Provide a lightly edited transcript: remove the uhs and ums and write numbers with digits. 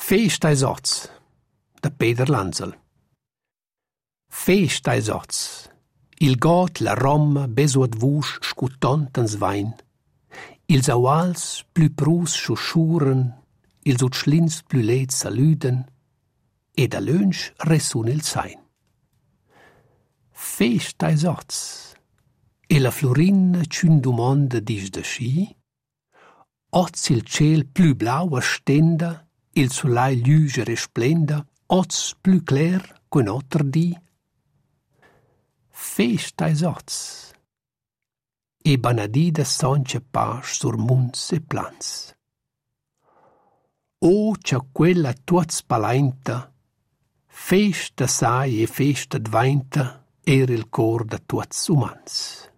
Festa ai soz, da Peter Lanzel. Festa ai soz, il got la Roma besuat vusch scutantens vain, ils auals plü prus schuschuren, ils utschlins plü let salüden, e da lönsch resun il sein. Festa ai soz, e la Florina c'un domanda dis da schi, oz il ciel plü blau a stenda, il solai lüge resplenda, oz plü cler qu'un otter di. Festa ai soz, e banadida sonce pas sur munts e plans. O c'ha quella tuoz palainta, festa sai e festa dvainta, era il cor da tuoz umans.